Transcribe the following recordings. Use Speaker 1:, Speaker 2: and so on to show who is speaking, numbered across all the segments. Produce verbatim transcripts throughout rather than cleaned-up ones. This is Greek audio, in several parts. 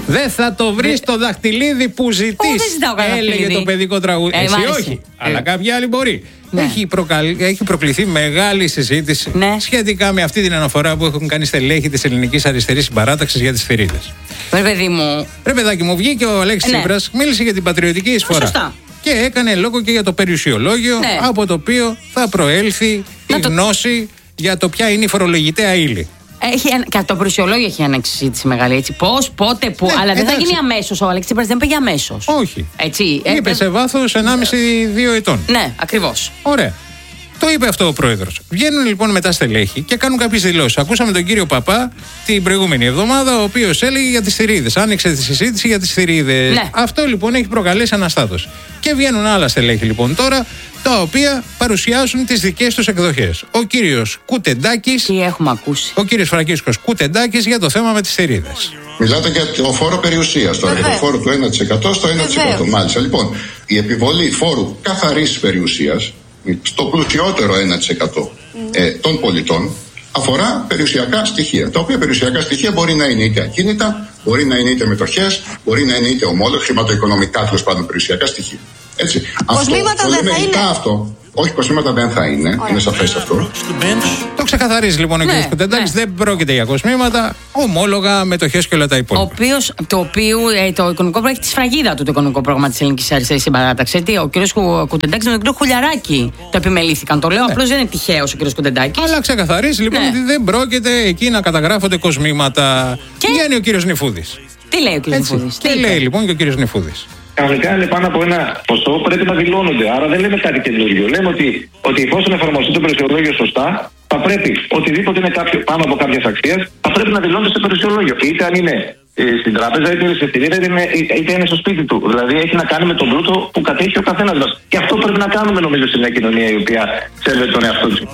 Speaker 1: Δεν θα το βρεις το δαχτυλίδι που ζητείς. Έλεγε το παιδικό τραγούδι.
Speaker 2: Ε,
Speaker 1: Εσύ
Speaker 2: μάλιστα.
Speaker 1: όχι,
Speaker 2: Ε.
Speaker 1: αλλά κάποιοι άλλοι μπορεί.
Speaker 2: Ναι.
Speaker 1: Έχει, προκαλ... έχει προκληθεί μεγάλη συζήτηση
Speaker 2: Ναι.
Speaker 1: σχετικά με αυτή την αναφορά που έχουν κάνει στελέχη της Ελληνικής Αριστερής Συμπαράταξης για τις θηρίδες.
Speaker 2: Ρε παιδί μου.
Speaker 1: Ρε παιδάκι μου, βγήκε ο Αλέξης
Speaker 2: Ναι.
Speaker 1: Τσίπρας, μίλησε για την πατριωτική εισφορά.
Speaker 2: Σωστά.
Speaker 1: Και έκανε λόγο και για το περιουσιολόγιο,
Speaker 2: Ναι.
Speaker 1: από το οποίο θα προέλθει
Speaker 2: Να
Speaker 1: η
Speaker 2: το-
Speaker 1: γνώση για το ποια είναι η φορολογητέα ύλη.
Speaker 2: Έχει, και το προσιολόγιο έχει ανοίξει συζήτηση μεγάλη. Έτσι. Πώς, πότε, πού.
Speaker 1: Ναι,
Speaker 2: αλλά δεν θα
Speaker 1: εντάξει.
Speaker 2: γίνει αμέσως. Ο Αλέξης Τσίπρας δεν πήγε αμέσως.
Speaker 1: Όχι.
Speaker 2: Έτσι.
Speaker 1: Είπε
Speaker 2: ε,
Speaker 1: σε βάθος ενάμιση δύο ετών.
Speaker 2: Ναι, ακριβώς.
Speaker 1: Ωραία. Το είπε αυτό ο πρόεδρος. Βγαίνουν λοιπόν μετά στελέχη και κάνουν κάποιες δηλώσεις. Ακούσαμε τον κύριο Παπά την προηγούμενη εβδομάδα, ο οποίος έλεγε για τις θηρίδες. Άνοιξε τη συζήτηση για τις θηρίδες.
Speaker 2: Ναι.
Speaker 1: Αυτό λοιπόν έχει προκαλέσει αναστάτωση. Και βγαίνουν άλλα στελέχη λοιπόν τώρα, τα οποία παρουσιάζουν τις δικές τους εκδοχές. Ο κύριος Κουτεντάκης,
Speaker 2: Τι έχουμε ακούσει.
Speaker 1: ο κύριος Φραγκίσκος Κουτεντάκης για το θέμα με τις θηρίδες.
Speaker 3: Μιλάτε για το φόρο περιουσίας τώρα, για το φόρο του ένα τοις εκατό στο ένα τοις εκατό.
Speaker 4: Βεβαίως.
Speaker 3: Μάλιστα. Λοιπόν, η επιβολή φόρου καθαρής περιουσίας στο πλουσιότερο ένα τοις εκατό ε, των πολιτών αφορά περιουσιακά στοιχεία. Τα οποία περιουσιακά στοιχεία μπορεί να είναι είτε ακίνητα, μπορεί να είναι είτε μετοχές, μπορεί να είναι είτε ομόλογα, χρηματοοικονομικά τέλος πάντων περιουσιακά στοιχεία. Έτσι.
Speaker 4: Κοσμήματα
Speaker 3: αυτό, το
Speaker 4: δεν
Speaker 3: λέμε
Speaker 4: θα
Speaker 3: ρητά
Speaker 4: είναι.
Speaker 3: αυτό. Όχι, κοσμήματα δεν θα είναι, είναι σαφές αυτό.
Speaker 1: Το ξεκαθαρίζει λοιπόν ο
Speaker 2: Ναι,
Speaker 1: κύριος Κουτεντάκης,
Speaker 2: ναι.
Speaker 1: δεν πρόκειται για κοσμήματα, ομόλογα, μετοχές και όλα τα
Speaker 2: Ο
Speaker 1: υπόλοιπα.
Speaker 2: οποίος, το οποίο ε, το οικονομικό πρόγραμμα έχει τη σφραγίδα του το οικονομικό πρόγραμμα της Ελληνικής Αριστερής Συμπαράταξης. Γιατί ο κ. Κουτεντάκης με τον κ. Χουλιαράκη το επιμελήθηκαν. Το λέω, απλώς δεν είναι τυχαίος ο κ. Κουτεντάκης.
Speaker 1: Αλλά ξεκαθαρίζει λοιπόν
Speaker 2: Ναι.
Speaker 1: ότι δεν πρόκειται εκεί να καταγράφονται κοσμήματα.
Speaker 2: Και-
Speaker 1: Βγαίνει ο κύριος Νηφούδης.
Speaker 2: Τι λέει ο κ.
Speaker 1: Έτσι.
Speaker 2: Νηφούδης.
Speaker 1: Και λέει λοιπόν και ο κύριος Νηφούδης.
Speaker 5: Κανονικά είναι πάνω από ένα ποσό πρέπει να δηλώνονται. Άρα δεν λέμε κάτι καινούριο. Λέμε ότι, ότι εφόσον εφαρμοστεί το περιουσιολόγιο σωστά, θα πρέπει οτιδήποτε είναι κάποιο, πάνω από κάποια αξία, θα πρέπει να δηλώνεται στο περιουσιολόγιο. Είτε αν είναι ε, στην τράπεζα, είτε είναι σε θηρίδα, είτε, είναι- είτε είναι στο σπίτι του. Δηλαδή έχει να κάνει με τον πλούτο που κατέχει ο καθένα μα. Και αυτό πρέπει να κάνουμε νομίζω σε μια κοινωνία η οποία σέβεται τον εαυτό του.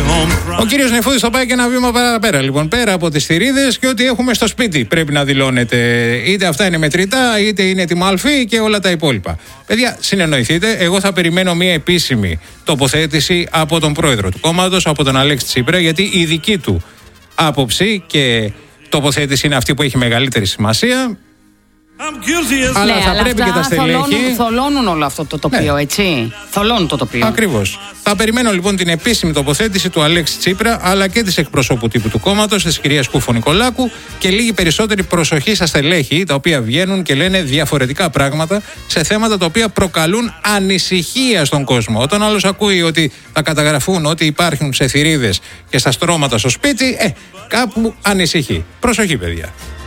Speaker 1: Ο κύριος Νηφούδης θα πάει και ένα βήμα παραπέρα λοιπόν. Πέρα από τις θηρίδες και ό,τι έχουμε στο σπίτι πρέπει να δηλώνεται. Είτε αυτά είναι μετρητά, είτε είναι τιμάλφη και όλα τα υπόλοιπα. Παιδιά, συνεννοηθείτε. Εγώ θα περιμένω μια επίσημη τοποθέτηση από τον πρόεδρο του κόμματος, από τον Αλέξη Τσίπρα, γιατί η δική του άποψη και τοποθέτηση είναι αυτή που έχει μεγαλύτερη σημασία. Αλλά
Speaker 2: Ναι,
Speaker 1: θα πρέπει και
Speaker 2: αυτά
Speaker 1: τα στελέχη.
Speaker 2: θολώνουν, θολώνουν όλο αυτό το τοπίο,
Speaker 1: Ναι.
Speaker 2: έτσι. Θολώνουν το τοπίο.
Speaker 1: Ακριβώς. Θα περιμένω λοιπόν την επίσημη τοποθέτηση του Αλέξη Τσίπρα, αλλά και της εκπροσώπου τύπου του κόμματος, της κυρίας Κούφο Νικολάκου, και λίγη περισσότερη προσοχή στα στελέχη, τα οποία βγαίνουν και λένε διαφορετικά πράγματα σε θέματα τα οποία προκαλούν ανησυχία στον κόσμο. Όταν ο άλλος ακούει ότι θα καταγραφούν ότι υπάρχουν σε θηρίδες και στα στρώματα στο σπίτι, ε, κάπου ανησυχεί. Προσοχή, παιδιά.